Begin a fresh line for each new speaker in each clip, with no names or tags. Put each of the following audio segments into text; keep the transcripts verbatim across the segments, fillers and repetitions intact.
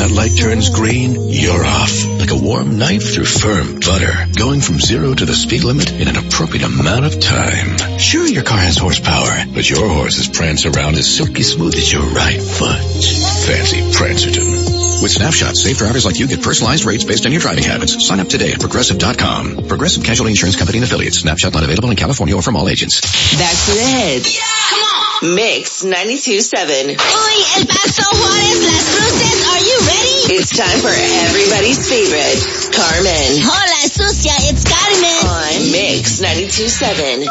that light turns green, you're off. Like a warm knife through firm butter. Going from zero to the speed limit in an appropriate amount of time. Sure, your car has horsepower, but your horses prance around as silky smooth as your right foot. Fancy Prancerton. With Snapshot, safe drivers like you get personalized rates based on your driving habits. Sign up today at Progressive dot com. Progressive Casualty Insurance Company and Affiliates. Snapshot not available in California or from all agents.
Back to the heads.
Yeah! Come on!
Mix ninety-two point seven.
Uy, El Paso, Juarez, Las Cruces, are you ready?
It's time for everybody's favorite, Carmen.
Hola, sucia, it's Carmen.
On Mix ninety-two point seven.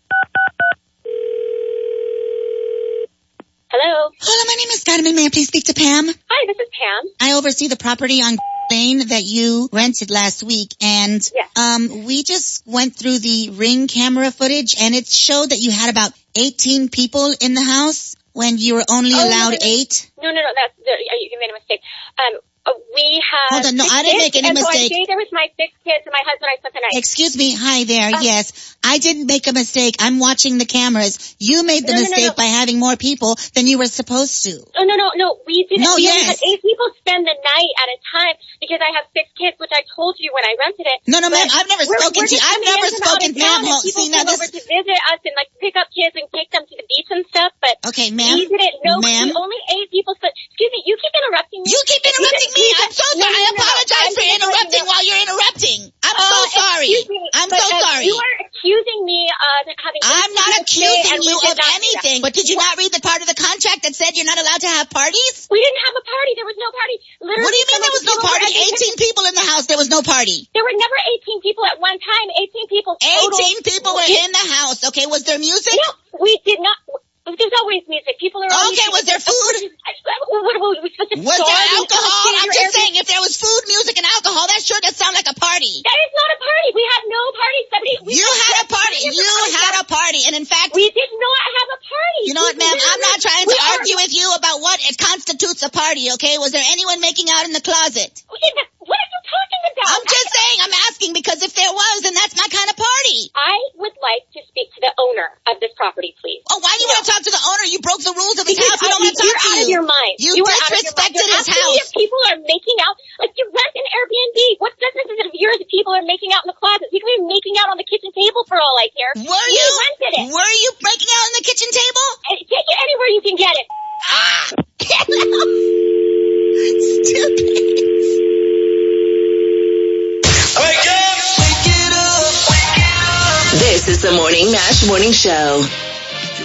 Hello.
Hola, my name is Carmen. May I please speak to Pam?
Hi, this is Pam.
I oversee the property on Lane that you rented last week, and
yes.
um, we just went through the Ring camera footage, and it showed that you had about eighteen people in the house when you were only
oh,
allowed
no, no,
eight.
No, no, no, that's you made a mistake. Um, we have.
Hold on, no,
six
I didn't
kids,
make any
and
mistake.
So I stayed there with my six kids and my husband. I spent the night.
Excuse me, hi there.
Uh,
yes, I didn't make a mistake. I'm watching the cameras. You made the
no, no,
mistake
no, no.
by having more people than you were supposed to.
Oh no, no, no. We didn't.
No,
we
yes.
only had eight people spend the night at a time because I have six kids, which I told you when I rented it.
No, no,
But
ma'am, I've never
we're,
spoken
we're
to you.
just
I've
coming
never
in from out
spoken,
of town,
ma'am.
and people
See, now
come
this.
over to visit us and like pick up kids and take them to the beach and stuff. But
Okay, ma'am.
we didn't know.
Ma'am.
We only eight people. Spent, excuse me. You keep interrupting me.
You keep interrupting me. I'm so sorry.
No, no, no,
I
no,
apologize
I'm
for
just
interrupting
letting you know.
while you're interrupting. I'm
Oh,
so sorry.
excuse me,
I'm
but,
so
uh,
sorry.
You are accusing me of having.
I'm not accusing you of anything. But did you
What?
not read the part of the contract that said you're not allowed to have parties?
We didn't have a party. There was no party. Literally,
What do you mean there was no party? eighteen people in the house. There was no party.
There were never eighteen people at one time. eighteen people total.
eighteen people were in the house. Okay, was there music?
No, we did not. There's always music. People are always.
Okay, was there food?
What were we supposed to
Was
starve?
there
We
alcohol?
supposed to
I'm
stay
just
in
saying, if there was food, music, and alcohol, that sure does sound like a party.
That is not a party. We had no party. Somebody. We
You had a party. You had a party. And in fact,
We did not have a party.
you know what, ma'am? I'm not trying to
We are-
argue with you about what it constitutes a party, okay? Was there anyone making out in the closet?
What are you talking about?
I'm just saying, I'm asking because if there was, then that's my kind of party.
I would like to speak to the owner of this property, please.
Oh, why do you want to talk to the owner? You broke the rules of his
Because
house. We don't want to
you're
talk to
out
you.
of your mind.
You,
You are out of your mind.
disrespected
You're
his
asking me
house.
if people are making out, like you rent an Airbnb. What business is it of yours if people are making out in the closet? You could be making out on the kitchen table for all I care.
Were
you?
you?
rented it.
Were you breaking out on the kitchen table?
And take it anywhere you can get it.
Ah! Stupid.
This is the Morning Mash Morning Show.